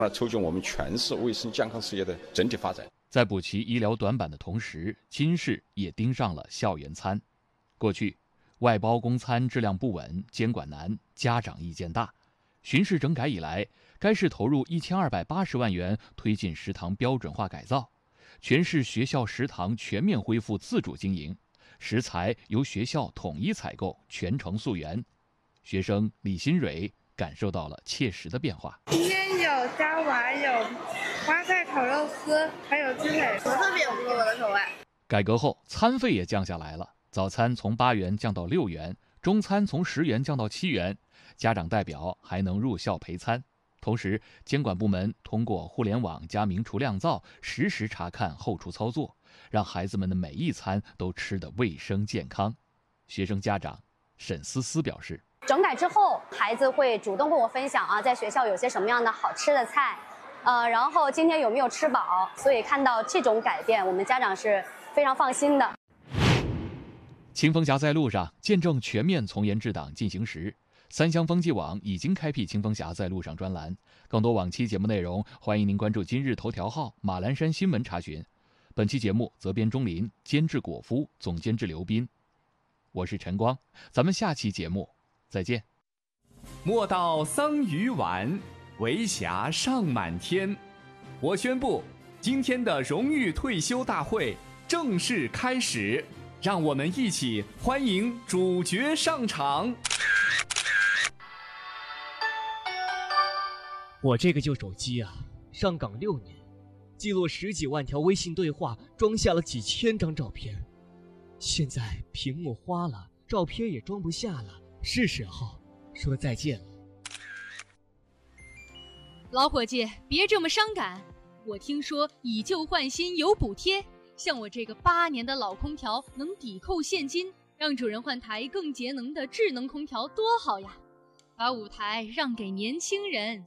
促进我们全市卫生健康事业的整体发展。 在补齐医疗短板的同时，金市也盯上了校园餐。过去，外包供餐质量不稳，监管难，家长意见大。巡视整改以来，该市投入1280万元推进食堂标准化改造，全市学校食堂全面恢复自主经营，食材由学校统一采购，全程溯源。学生李新蕊感受到了切实的变化。 今天有虾丸，有花菜炒肉丝，还有鸡腿，特别符合我的口味。 改革后，餐费也降下来了，早餐从8元降到6元，中餐从10元降到7元，家长代表还能入校陪餐。同时，监管部门通过互联网加明厨亮灶，实时查看后厨操作，让孩子们的每一餐都吃得卫生健康。学生家长沈思思表示， 整改之后，孩子会主动跟我分享在学校有些什么样的好吃的菜，然后今天有没有吃饱，所以看到这种改变，我们家长是非常放心的。 清风峡在路上，见证全面从严治党进行时。三湘风纪网已经开辟清风峡在路上专栏，更多往期节目内容，欢迎您关注今日头条号、马栏山新闻查询。本期节目责编钟林，监制果夫，总监制刘斌。我是陈光，咱们下期节目再见。 莫道桑榆晚，为霞尚满天。我宣布，今天的荣誉退休大会正式开始，让我们一起欢迎主角上场。 我这个旧手机啊，上岗6年，记录10几万条微信对话，装下了几千张照片。现在屏幕花了，照片也装不下了，是时候说再见了。 老伙计，别这么伤感。我听说以旧换新有补贴，像我这个8年的老空调能抵扣现金，让主人换台更节能的智能空调多好呀！把舞台让给年轻人。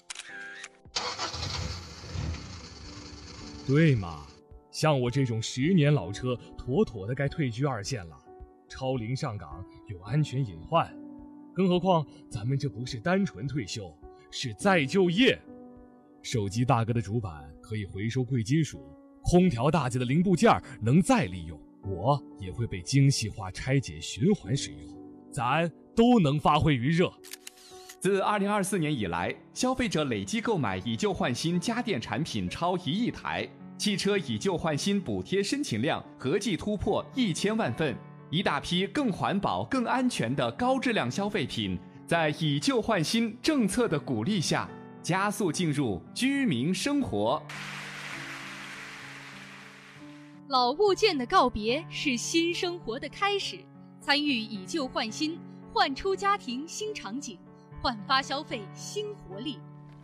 对嘛，像我这种10年老车，妥妥的该退居2线了。超龄上岗有安全隐患，更何况咱们这不是单纯退休，是再就业。手机大哥的主板可以回收贵金属，空调大姐的零部件能再利用，我也会被精细化拆解循环使用，咱都能发挥余热。 自2024年以来，消费者累计购买以旧换新家电产品超1亿台，汽车以旧换新补贴申请量合计突破1000万份，一大批更环保、更安全的高质量消费品，在以旧换新政策的鼓励下，加速进入居民生活。 老物件的告别是新生活的开始，参与以旧换新，焕出家庭新场景，焕发消费新活力。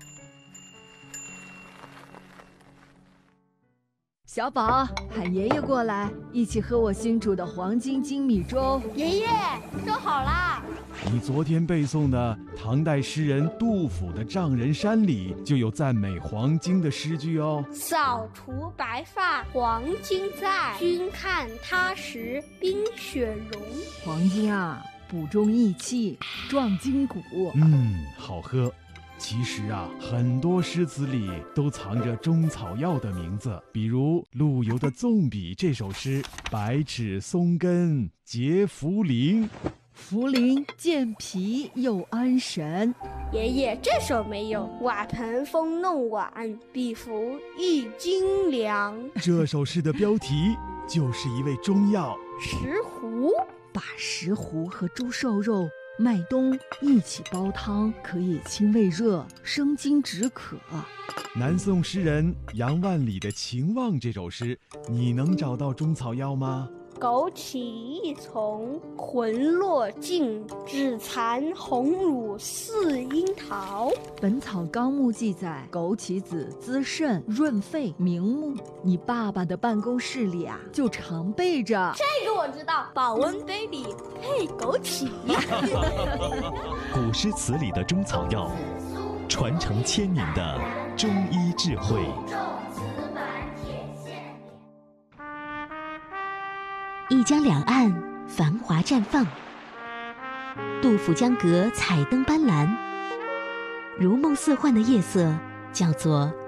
小宝，喊爷爷过来，一起喝我新煮的黄金精米粥。 爷爷，粥好啦！ 你昨天背诵的唐代诗人杜甫的《丈人山》里就有赞美黄金的诗句哦。 扫除白发黄金在，君看他时冰雪融。 黄金啊，补中益气，壮筋骨。 好喝。其实啊，很多诗词里都藏着中草药的名字，比如陆游的《纵笔》这首诗，百尺松根结茯苓， 茯苓健脾又安神。 爷爷，这首没有，瓦盆风弄碗，比服一斤粮。 这首诗的标题就是一味中药石斛， 把石斛和猪瘦肉、麦冬一起煲汤，可以清胃热、生津止渴。 南宋诗人杨万里的《情望》这首诗，你能找到中草药吗？ 枸杞一丛，魂落尽，只残红乳似樱桃。 《本草纲目》记载，枸杞子滋肾润肺明目。你爸爸的办公室里啊，就常备着。 这个我知道，保温杯里配枸杞。 古诗词里的中草药，传承1000年的中医智慧。 一江两岸繁华绽放，杜甫江阁彩灯斑斓，如梦似幻的夜色叫做